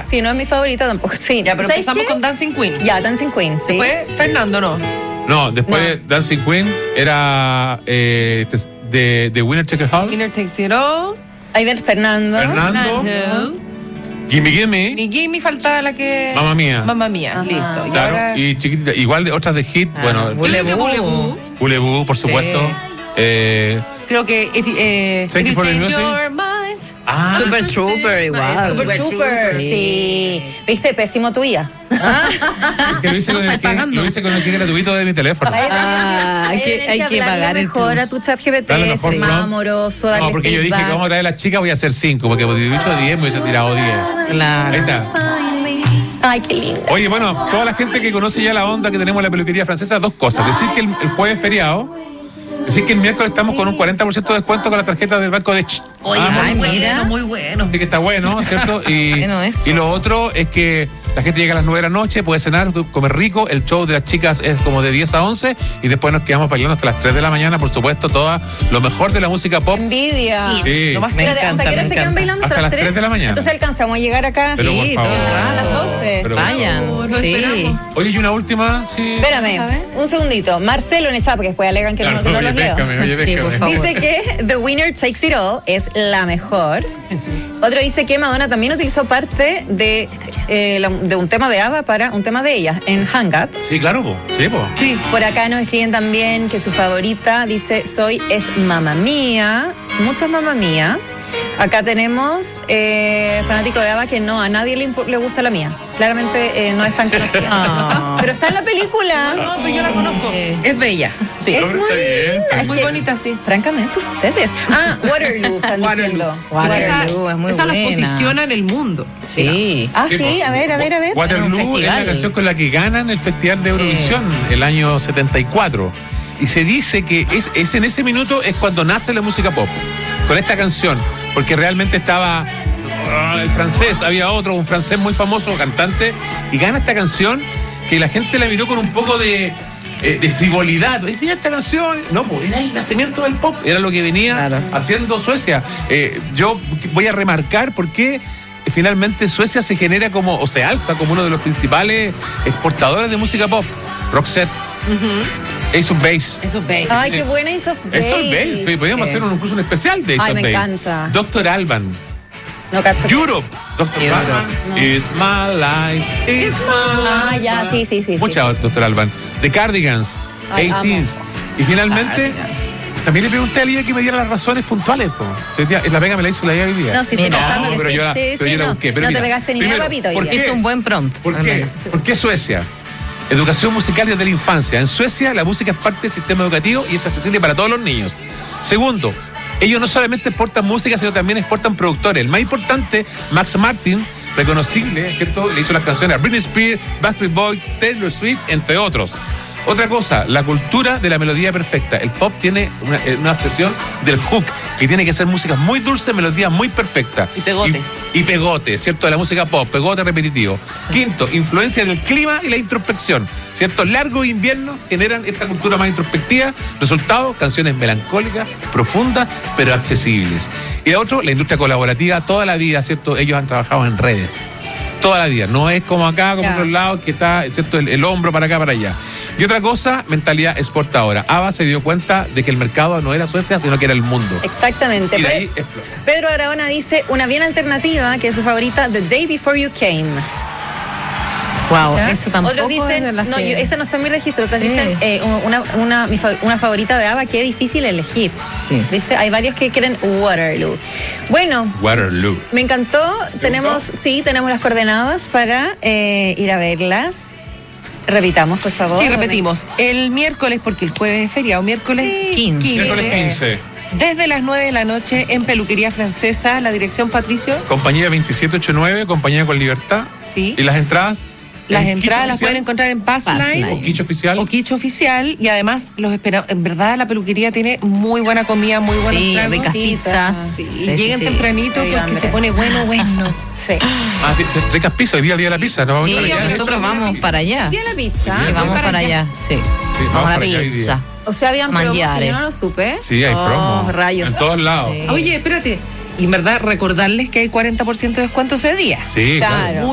Sí, no es mi favorita tampoco. Sí, Ya, pero ¿sabes empezamos qué? con Dancing Queen. Ya, Dancing Queen, sí. Después, Fernando, ¿no? No, después No. de Dancing Queen era de Winner Take It All. Winner Takes It All. Ahí ven Fernando. Fernando. Gimme Gimme. Y Gimme faltaba la que... Mamma Mía. Mamma Mía, Ajá. listo. Y Claro, ahora... y chiquitita. Igual de otras de hit, bueno, Yo creo que Boulevou. Boulevou, por supuesto. Creo que If Thank You You for the Change Music. Your Mind. Super Trooper, igual. Super Trooper, sí. ¿Viste? Pésimo tuya. que lo hice con el que gratuito de mi teléfono. Hay que pagar el mejor plus. a tu chat GPT, Dale mejor ser más plus. amoroso, darle No, porque yo dije feedback. que vamos a traer a las chicas, voy a hacer 5, porque si hubiese dicho 10, me hubiese tirado 10. Claro. Ahí está. Ay, qué lindo. Oye, bueno, toda la gente que conoce ya la onda que tenemos en la peluquería francesa, dos cosas. Decir que el jueves es feriado, decir que el miércoles estamos con un 40% de descuento con la tarjeta del banco de Oye, Ay, muy mira. bueno, muy bueno. Así que está bueno, ¿cierto? Bueno, eso. Y lo otro es que la gente llega a las 9 de la noche, puede cenar, comer rico. El show de las chicas es como de 10 a 11 y después nos quedamos bailando hasta las 3 de la mañana, por supuesto, toda lo mejor de la música pop. Envidia. Sí. Lo más Me Espérate, encanta, ¿hasta qué hora me se quedan encanta. bailando? Hasta las 3 de la mañana. Entonces alcanzamos a llegar acá. Pero por Sí, favor. todos a las 12. Pero por Vayan, favor. sí. Oye, y una última, sí. Espérame, un segundito. Marcelo en el chat, porque después alegan que no Claro, los oye, leo. péscame, oye, Sí, por péscame. favor. Dice que The Winner Takes It All es la mejor. Otro dice que Madonna también utilizó parte de un tema de ABBA para un tema de ella en Hang Up. Sí, claro, po. Sí, po. Sí. Por acá nos escriben también que su favorita, dice, es Mamma Mía. Muchos Mamma Mía. Acá tenemos fanático de ABBA que no, a nadie le gusta la mía. Claramente no es tan conocida. Ah. Pero está en la película. No, pero yo la conozco. Es bella. Sí. Es No, pero muy está bien, linda. está Es muy que, bonita, sí. Francamente, ustedes. Waterloo. Waterloo están diciendo. Waterloo. es muy esa nos buena. posiciona en el mundo. Sí. Ah, Sí, sí, po. a ver. Waterloo En un es la festival. canción con la que ganan el Festival de Eurovisión el año 74. Y se dice que es en ese minuto es cuando nace la música pop, con esta canción, porque realmente estaba el francés, había un francés muy famoso, cantante, y gana esta canción que la gente la miró con un poco de frivolidad. Mira esta canción. No, pues era el nacimiento del pop, era lo que venía Claro. haciendo Suecia. Yo voy a remarcar por qué finalmente Suecia se genera como, o se alza como uno de los principales exportadores de música pop. Roxette, Ace of Base. Eso es bella. Ay, qué buena Ace of Base. Ace of Base, sí, podríamos hacer incluso un especial de Ace Ay, of me Base. encanta. Dr. Alban, No cacho. Europe, Dr. Alban, It's My Life, It's My Ah, Life. ya, sí. Muchas, Dr. Alban. The Cardigans, Ay, 18s. Y finalmente, también le pregunté a Lidia que me diera las razones puntuales. Po. O sea, la pega me la hizo la hoy día. No, sí, estoy Mira. pensando No, que pero sí. yo la- Sí, pero yo la no. busqué. Pero No te mira, pegaste ni primero, media papita hoy ¿por día. qué? Es un buen prompt. ¿Por al qué? menos. ¿Por qué Suecia? Educación musical desde la infancia. En Suecia la música es parte del sistema educativo y es accesible para todos los niños. Segundo, ellos no solamente exportan música, sino también exportan productores. El más importante, Max Martin, reconocible, ¿cierto? Le hizo las canciones a Britney Spears, Backstreet Boys, Taylor Swift, entre otros. Otra cosa, la cultura de la melodía perfecta. El pop tiene una obsesión del hook, que tiene que ser música muy dulce, melodía muy perfecta. Y pegotes. Y pegotes, ¿cierto? De la música pop, pegote repetitivo. Quinto, influencia del clima y la introspección, ¿cierto? Largos inviernos generan esta cultura más introspectiva. Resultado, canciones melancólicas, profundas, pero accesibles. Y lo otro, la industria colaborativa, toda la vida, ¿cierto? Ellos han trabajado en redes. Toda la vida, no es como acá, como en los lados, que está, ¿cierto? El hombro para acá, para allá. Y otra cosa, mentalidad exportadora. ABBA se dio cuenta de que el mercado no era Suecia, sino que era el mundo. Exactamente. Y de ahí explota. Pedro Aragona dice una bien alternativa, que es su favorita, The Day Before You Came. Wow, ¿Ya? eso tampoco Otros es de dicen, las no, que- esa no está en mi registro. Otros Sí. dicen una favorita de ABBA, que es difícil elegir. Sí. ¿Viste? Hay varios que quieren Waterloo. Bueno, Waterloo. me encantó. Tenemos las coordenadas para ir a verlas. Repitamos, por favor. Sí, repetimos. El miércoles, porque el jueves es feriado, miércoles 15. Miércoles 15. Desde las 9 de la noche en Peluquería Francesa, la dirección Patricio. Compañía 2789, compañía con libertad. Sí. Y las entradas. Las en entradas Quicho las pueden Oficial encontrar en Passline Passline. o Quicho Oficial. o Quicho Oficial. Y además, los esperamos. En verdad, la peluquería tiene muy buena comida, muy buenos Sí, tragos. ricas pizzas. Sí, Sí, lleguen sí. tempranito Te digo, porque se Andrés. pone bueno. Sí. Ricas pizzas, hoy día el día de la pizza. ¿No? Sí, Vamos a ir nosotros vamos para allá. ¿Día la pizza? Sí, vamos para allá. Sí. Vamos a la para allá hoy día. pizza. O sea, habían promos y Mangiare. yo no lo supe. Sí, hay promo. Rayos. En todos lados. Sí. Oye, espérate. Y en verdad, recordarles que hay 40% de descuento ese día. Sí, claro. Claro.